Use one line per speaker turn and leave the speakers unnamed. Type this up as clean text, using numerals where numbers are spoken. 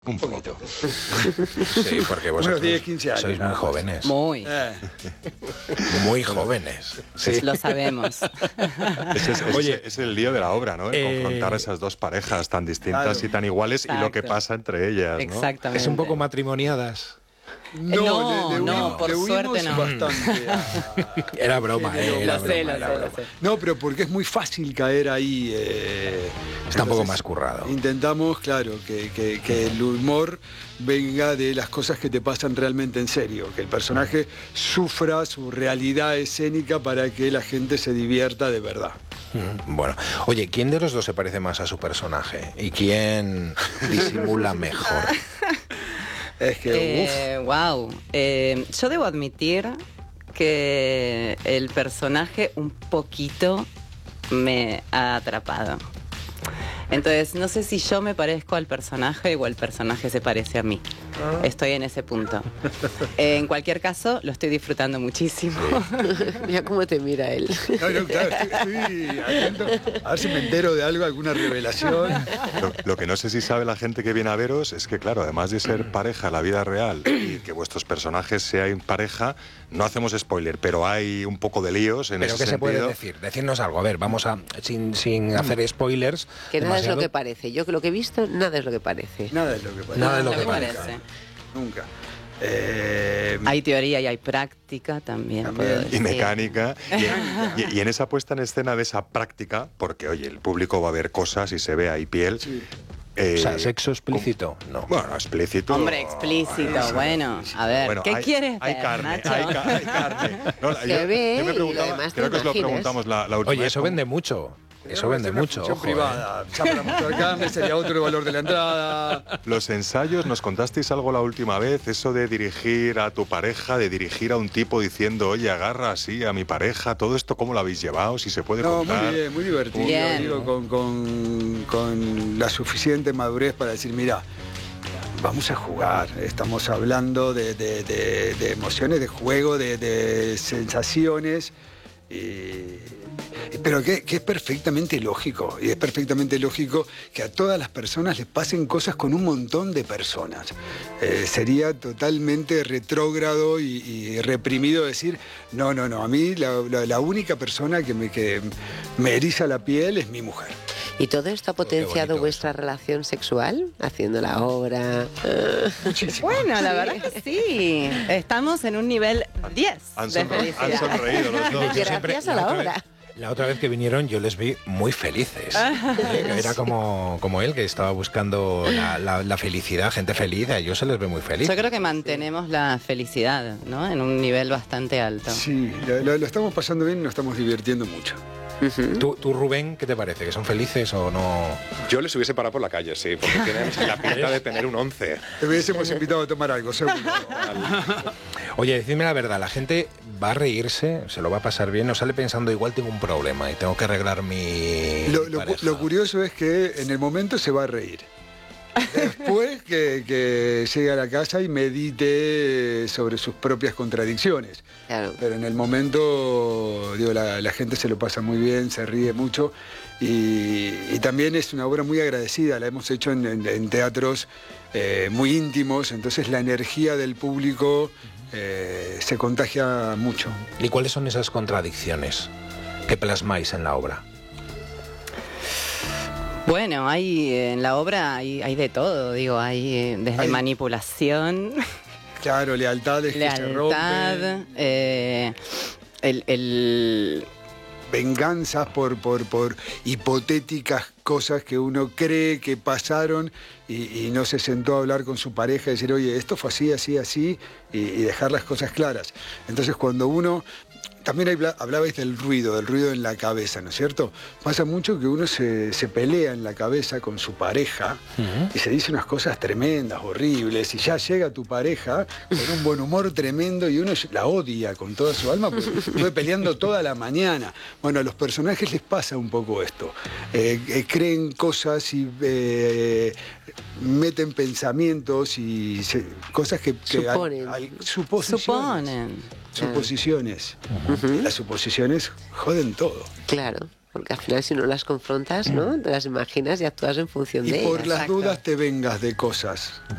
Un poquito.
Sí, porque vosotros
unos 10, 15 años.
sois muy jóvenes.
Muy.
Muy jóvenes.
Sí.
Lo sabemos.
Oye, es el lío de la obra, ¿no? El confrontar a esas dos parejas tan distintas
Claro.
y tan iguales y lo que
Exacto.
pasa entre ellas, ¿no?
Exactamente.
Es un poco matrimoniadas.
No, por suerte no.
Bastante
Era broma, era
Lo sé,
broma,
lo
era
sé,
broma.
lo sé.
No, pero porque es muy fácil caer ahí.
Está un poco
Entonces,
más currado.
Intentamos, claro, que el humor venga de las cosas que te pasan realmente en serio, que el personaje sufra su realidad escénica para que la gente se divierta de verdad.
Bueno, oye, ¿quién de los dos se parece más a su personaje? ¿Y quién disimula mejor?
Es que,
Wow. Yo debo admitir que el personaje un poquito me ha atrapado. Entonces, no sé si yo me parezco al personaje o el personaje se parece a mí. Estoy en ese punto. En cualquier caso, lo estoy disfrutando muchísimo.
Mira cómo te mira él.
no, claro, estoy atento a ver si me entero de algo, alguna revelación.
Lo que no sé si sabe la gente que viene a veros es que, claro, además de ser pareja en la vida real y que vuestros personajes sean pareja, no hacemos spoiler, pero hay un poco de líos en
¿Pero
ese
qué se puede
sentido.
decir? Decirnos algo. A ver, vamos a, sin hacer spoilers.
Que nada es lo
demasiado.
que parece. Yo que lo que he visto, nada es lo que parece.
Nada es lo que parece.
Nada es lo
¿Qué
que
te
parece.
parece?
Nunca.
Hay teoría y hay práctica también.
También.
puedo
Y
decir.
mecánica. Y en esa puesta en escena de esa práctica, porque, oye, el público va a ver cosas y se ve ahí piel.
Sí.
O sea, ¿sexo explícito? No.
Bueno, explícito.
Hombre, explícito. Bueno, a ver,
Bueno,
¿qué quieres
hay
ver,
carne,
Nacho?
hay carne. No,
Se ve
yo me
y lo
preguntaba,
demás te
creo que os lo
imaginas.
preguntamos la última
Oye,
vez.
eso vende mucho. Eso
Tenemos
vende
una
mucho.
función
Ojo,
privada. Ya para mostrar carne sería otro el valor de la entrada.
Los ensayos, nos contasteis algo la última vez, eso de dirigir a tu pareja, de dirigir a un tipo diciendo, oye, agarra así a mi pareja, todo esto, ¿cómo lo habéis llevado? Si se puede
No,
contar.
muy bien, muy divertido.
Bien.
Digo, con la suficiente madurez para decir, mira, vamos a jugar. Estamos hablando de emociones, de juego, de sensaciones. Pero que es perfectamente lógico, y es perfectamente lógico que a todas las personas les pasen cosas con un montón de personas. Sería totalmente retrógrado y reprimido decir, no, a mí la única persona que me eriza la piel es mi mujer.
¿Y todo esto ha potenciado
bonito
vuestra relación sexual? Haciendo la obra.
Bueno, la verdad que sí. Estamos en un nivel 10
Han
de
han
felicidad.
sonreído los dos.
Yo siempre-
Gracias a la
otra
obra.
vez- La otra vez que vinieron yo les vi muy felices. Era como él, que estaba buscando la felicidad, gente feliz, a ellos se les ve muy feliz.
Yo creo que mantenemos la felicidad, ¿no? En un nivel bastante alto.
Sí, lo estamos pasando bien y nos estamos divirtiendo mucho.
¿Tú, Rubén, qué te parece? ¿Que son felices o no?
Yo les hubiese parado por la calle, sí, porque tienen la pinta de tener un 11.
Te hubiésemos invitado a tomar algo, seguro.
Oye, decidme la verdad, la gente va a reírse, se lo va a pasar bien, o sale pensando, igual tengo un problema y tengo que arreglar mi pareja.
Lo curioso es que en el momento se va a reír. Después que llegue a la casa y medite sobre sus propias contradicciones.
Claro.
Pero en el momento, digo, la gente se lo pasa muy bien, se ríe mucho y también es una obra muy agradecida, la hemos hecho en teatros muy íntimos, entonces la energía del público se contagia mucho.
¿Y cuáles son esas contradicciones que plasmáis en la obra?
Bueno, en la obra hay de todo, digo, hay desde
Hay-
manipulación,
Claro, lealtades que se
lealtad,
rompen,
el
venganzas por hipotéticas cosas que uno cree que pasaron y no se sentó a hablar con su pareja y decir, oye, esto fue así, así, así, y dejar las cosas claras. Entonces cuando uno... También hablabais del ruido en la cabeza, ¿no es cierto? Pasa mucho que uno se pelea en la cabeza con su pareja y se dice unas cosas tremendas, horribles, y ya llega tu pareja con un buen humor tremendo y uno la odia con toda su alma porque estuve peleando toda la mañana. Bueno, a los personajes les pasa un poco esto. Creen cosas y meten pensamientos y cosas que
Suponen.
suposiciones.
suponen.
Suposiciones. Y las suposiciones joden todo.
Claro. Porque al final si no las confrontas, ¿no? Te las imaginas y actúas en función
Y
de
por
ellas.
las
Exacto.
dudas te vengas de cosas.